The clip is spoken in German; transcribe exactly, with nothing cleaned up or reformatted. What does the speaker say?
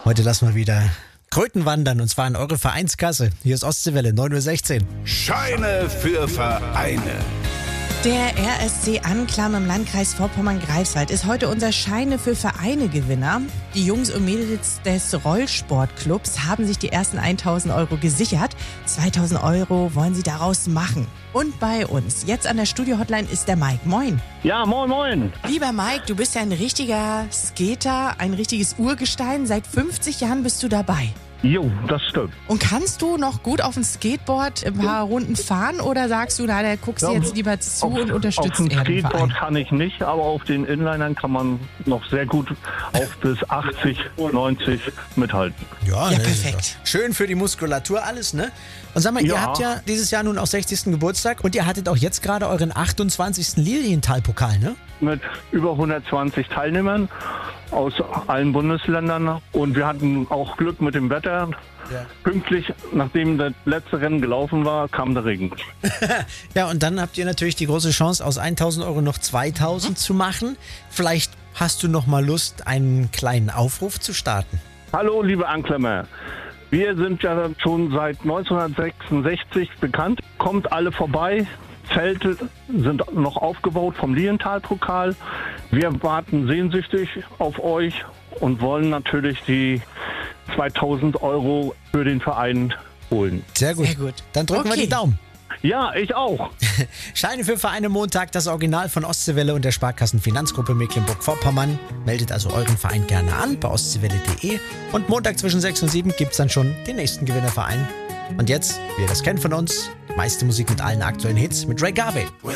Heute lassen wir wieder Kröten wandern und zwar in eure Vereinskasse. Hier ist Ostseewelle, neun Uhr sechzehn. Scheine für Vereine. Der R S C Anklam im Landkreis Vorpommern-Greifswald ist heute unser Scheine für Vereine-Gewinner. Die Jungs und Mädels des Rollsportclubs haben sich die ersten tausend Euro gesichert. zweitausend Euro wollen sie daraus machen. Und bei uns, jetzt an der Studio-Hotline, ist der Mike. Moin. Ja, moin, moin. Lieber Mike, du bist ja ein richtiger Skater, ein richtiges Urgestein. Seit fünfzig Jahren bist du dabei. Jo, das stimmt. Und kannst du noch gut auf dem Skateboard ein paar Runden fahren oder sagst du, na, da guckst du Ja, jetzt lieber zu auf, und unterstützt Auf dem eher den Skateboard Verein? kann ich nicht, aber auf den Inlinern kann man noch sehr gut auf bis achtzig, neunzig mithalten. Ja, Ja, ne, perfekt. Schön für die Muskulatur alles, ne? Und sag mal, ihr Ja. habt ja dieses Jahr nun auch sechzigsten Geburtstag und ihr hattet auch jetzt gerade euren achtundzwanzigsten Lilienthal-Pokal, ne? Mit über hundertzwanzig Teilnehmern aus allen Bundesländern. Und wir hatten auch Glück mit dem Wetter. Ja. Pünktlich, nachdem das letzte Rennen gelaufen war, kam der Regen. Ja, und dann habt ihr natürlich die große Chance, aus tausend Euro noch zweitausend zu machen. Vielleicht hast du noch mal Lust, einen kleinen Aufruf zu starten. Hallo, liebe Anklemmer. Wir sind ja schon seit neunzehnhundertsechsundsechzig bekannt. Kommt alle vorbei. Zelte sind noch aufgebaut vom Lilienthal-Pokal. Wir warten sehnsüchtig auf euch und wollen natürlich die zweitausend Euro für den Verein holen. Sehr gut. Sehr gut. Dann drücken wir Okay. die Daumen. Ja, ich auch. Scheine für Vereine Montag, das Original von Ostseewelle und der Sparkassenfinanzgruppe Mecklenburg-Vorpommern. Meldet also euren Verein gerne an bei ostseewelle punkt de und Montag zwischen sechs und sieben gibt es dann schon den nächsten Gewinnerverein. Und jetzt, wie ihr das kennt von uns, meiste Musik mit allen aktuellen Hits mit Ray Garvey.